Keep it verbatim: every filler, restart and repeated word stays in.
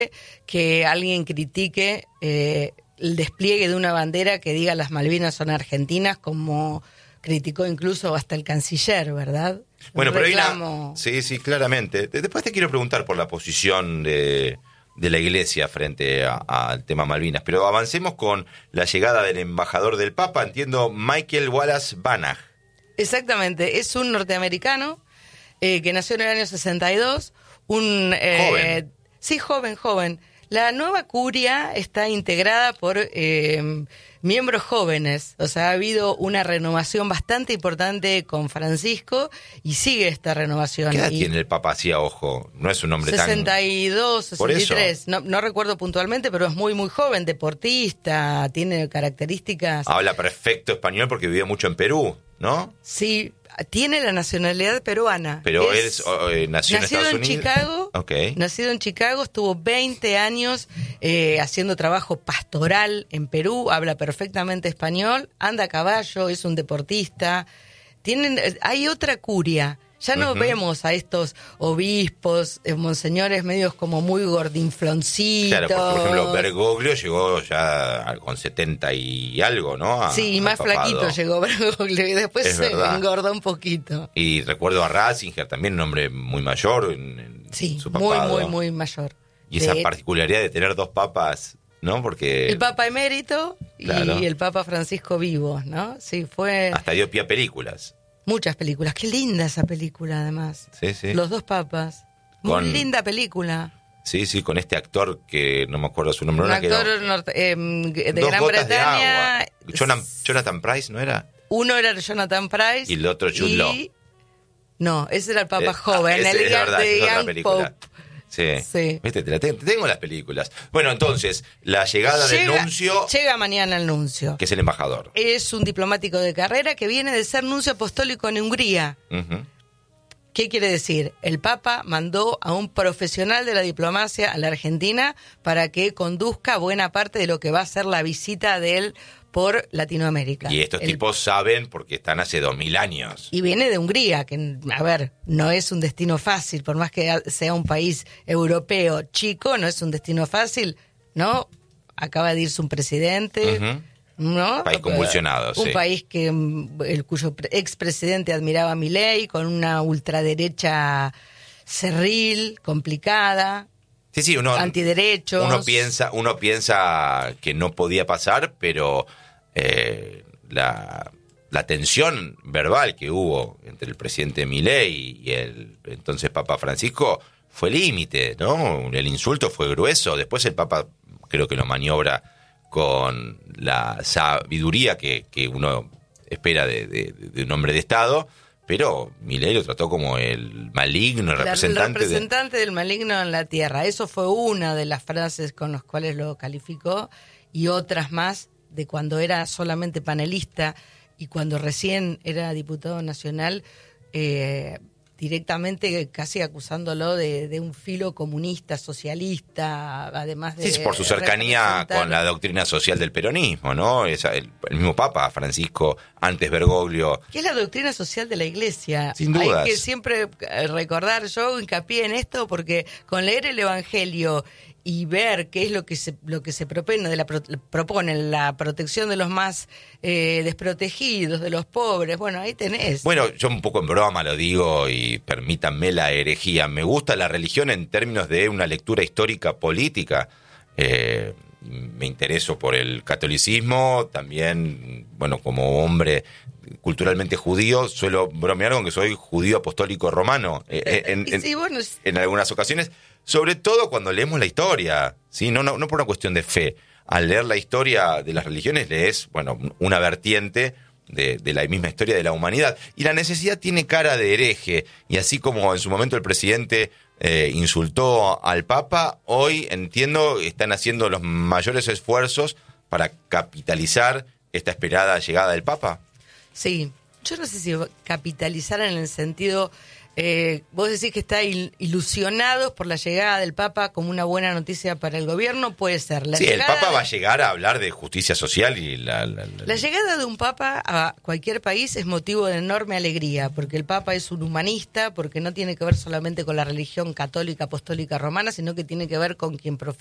que alguien critique eh, el despliegue de una bandera que diga las Malvinas son argentinas, como criticó incluso hasta el canciller, ¿verdad? Bueno, Un pero reclamo... hay una... Sí, sí, claramente. Después te quiero preguntar por la posición de, de la Iglesia frente al tema Malvinas, pero avancemos con la llegada del embajador del Papa, entiendo, Michael Wallace Banach. Exactamente, es un norteamericano eh, que nació en el año sesenta y dos, un... Eh, joven. Sí, joven, joven. La nueva curia está integrada por eh, miembros jóvenes, o sea, ha habido una renovación bastante importante con Francisco y sigue esta renovación. ¿Qué edad y tiene el Papa así a ojo? No es un hombre sesenta y dos, tan... sesenta y tres, no, no recuerdo puntualmente, pero es muy, muy joven, deportista, tiene características... Habla perfecto español porque vivió mucho en Perú, ¿no? Sí, tiene la nacionalidad peruana. Pero es, él oh, eh, nació en nacido Estados en Unidos. Chicago, Okay. nacido en Chicago, estuvo veinte años eh, haciendo trabajo pastoral en Perú, habla perfectamente español, anda a caballo, es un deportista. Tienen, hay otra curia. Ya no uh-huh. vemos a estos obispos, eh, monseñores medios como muy gordinfloncitos. Claro, porque, por ejemplo, Bergoglio llegó ya con setenta y algo, ¿no? A, sí, más papado. flaquito llegó Bergoglio y después es se verdad. engordó un poquito. Y recuerdo a Ratzinger, también un hombre muy mayor en, en sí, su papado. muy, muy, muy mayor. Y esa de... particularidad de tener dos papas, ¿no? Porque... El Papa emérito claro. y el Papa Francisco vivos, ¿no? Sí, fue... Hasta dio pie a películas. Muchas películas. Qué linda esa película, además. Sí, sí. Los dos papas. Muy con... linda película. Sí, sí, con este actor que no me acuerdo su nombre. Un no actor quedó... norte, eh, de dos Gran gotas Bretaña. De agua. Jonathan, Jonathan Pryce, ¿no era? Uno era Jonathan Pryce. Y el otro Jude y... Law. No, ese era el Papa eh, joven. Ah, el es verdad, de es otra Young película. Pope. Sí. sí. ¿Viste? Te, la te, tengo las películas. Bueno, entonces, la llegada llega, del nuncio... Llega mañana el nuncio. Que es el embajador. Es un diplomático de carrera que viene de ser nuncio apostólico en Hungría. Uh-huh. ¿Qué quiere decir? El Papa mandó a un profesional de la diplomacia a la Argentina para que conduzca buena parte de lo que va a ser la visita de él por Latinoamérica. Y estos el... tipos saben porque están hace dos mil años. Y viene de Hungría, que, a ver, no es un destino fácil, por más que sea un país europeo chico, no es un destino fácil, ¿no? Acaba de irse un presidente... Uh-huh. ¿No? País convulsionado, un sí. país que el cuyo expresidente admiraba a Milei, con una ultraderecha cerril, complicada, sí, sí, uno, antiderechos. Uno piensa, uno piensa que no podía pasar, pero eh, la, la tensión verbal que hubo entre el presidente Milei y el entonces Papa Francisco fue límite, ¿no? El insulto fue grueso. Después el Papa creo que lo maniobra con la sabiduría que, que uno espera de, de, de un hombre de Estado, pero Milei lo trató como el maligno, el la, representante, el representante de... del maligno en la tierra. Eso fue una de las frases con las cuales lo calificó, y otras más de cuando era solamente panelista y cuando recién era diputado nacional, eh, directamente casi acusándolo de, de un filo comunista, socialista, además de... Sí, por su cercanía con la doctrina social del peronismo, ¿no? Es el, el mismo Papa Francisco, antes Bergoglio. ¿Qué es la doctrina social de la Iglesia? Sin dudas. Hay que siempre recordar, yo hincapié en esto, porque con leer el Evangelio y ver qué es lo que se lo que se propone de la propone la protección de los más eh, desprotegidos, de los pobres, bueno, ahí tenés. Bueno, yo un poco en broma lo digo y permítanme la herejía. Me gusta la religión en términos de una lectura histórica política. Eh, me intereso por el catolicismo, también, bueno, como hombre culturalmente judío, suelo bromear con que soy judío apostólico romano eh, en, en, sí, bueno, en algunas ocasiones. Sobre todo cuando leemos la historia, ¿sí? No, no, no por una cuestión de fe. Al leer la historia de las religiones lees, bueno, una vertiente de, de la misma historia de la humanidad. Y la necesidad tiene cara de hereje. Y así como en su momento el presidente eh, insultó al Papa, hoy entiendo están haciendo los mayores esfuerzos para capitalizar esta esperada llegada del Papa. Sí, yo no sé si capitalizar en el sentido Eh, vos decís que está il- ilusionados por la llegada del Papa como una buena noticia para el gobierno, puede ser. La sí, el llegada Papa de- va a llegar a hablar de justicia social y la... la, la- La llegada de un Papa a cualquier país es motivo de enorme alegría, porque el Papa es un humanista, porque no tiene que ver solamente con la religión católica, apostólica, romana, sino que tiene que ver con quien profesa